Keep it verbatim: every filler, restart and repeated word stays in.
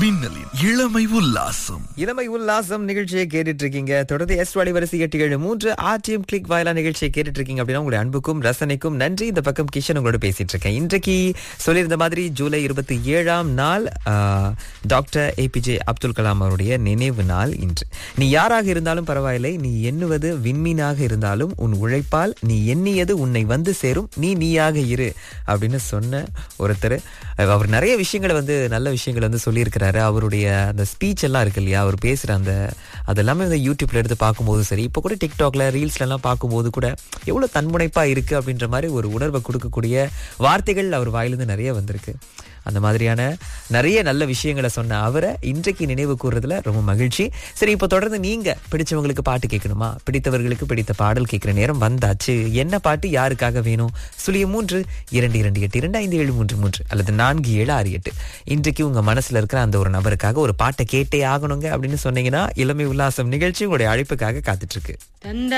மின்னலின் இளமை உல்லாசம். இளமை உல்லாசம் நிகழ்ச்சியை கேட்டுட்டு இருக்கீங்க. தொடர்ந்து எஸ் வாடி வரிசை எட்டு ஏழு மூன்று ஆர்டிஎம் கிளிக் வாயிலா நிகழ்ச்சியை கேட்டுட்டு இருக்கீங்க அப்படின்னா உங்களுடைய அன்புக்கும் ரசனைக்கும் நன்றி. இந்த பக்கம் கிஷன் உங்களோட பேசிட்டு இருக்கேன். இன்றைக்கு சொல்லியிருந்த மாதிரி ஜூலை இருபத்தி ஏழாம் நாள் டாக்டர் ஏபிஜே அப்துல் கலாம் அவருடைய நினைவு நாள் இன்று. நீ யாராக இருந்தாலும் பரவாயில்லை, நீ எண்ணுவது விண்மீனாக இருந்தாலும் உன் உழைப்பால் நீ எண்ணியது உன்னை வந்து சேரும், நீ நீயாக இரு அப்படின்னு சொன்ன ஒருத்தர். அவர் நிறைய விஷயங்களை வந்து நல்ல விஷயங்களை வந்து சொல்லியிருக்கிறாரு. அவருடைய அந்த ஸ்பீச் எல்லாம் இருக்கு இல்லையா, அவர் பேசுற அந்த அதெல்லாமே வந்து யூடியூப்ல எடுத்து பார்க்கும்போது சரி, இப்போ கூட டிக்டாக்ல ரீல்ஸ்ல எல்லாம் பார்க்கும்போது கூட எவ்வளவு தன்முனைப்பா இருக்கு அப்படின்ற மாதிரி ஒரு உணர்வை கொடுக்கக்கூடிய வார்த்தைகள் அவர் வாயிலிருந்து நிறைய வந்திருக்கு. அந்த மாதிரியான நிறைய நல்ல விஷயங்களை சொன்ன அவரை இன்றைக்கு நினைவு கூறுறதுல ரொம்ப மகிழ்ச்சி. சரி, இப்போ தொடர்ந்து நீங்க பிடிச்சவங்களுக்கு பாட்டு கேட்கணுமா, பிடித்தவர்களுக்கு பிடித்த பாடல் கேட்கிற நேரம் வந்தாச்சு. என்ன பாட்டு யாருக்காக வேணும்? சுழிய மூன்று இரண்டு இரண்டு எட்டு இரண்டு ஐந்து ஏழு மூன்று மூன்று அல்லது நான்கு ஏழு ஆறு எட்டு. இன்றைக்கு உங்க மனசுல இருக்கிற அந்த ஒரு நபருக்காக ஒரு பாட்டை கேட்டே ஆகணுங்க அப்படின்னு சொன்னீங்கன்னா இளமை உல்லாசம் நிகழ்ச்சி உங்களுடைய அழைப்புக்காக காத்துட்டு இருக்கு.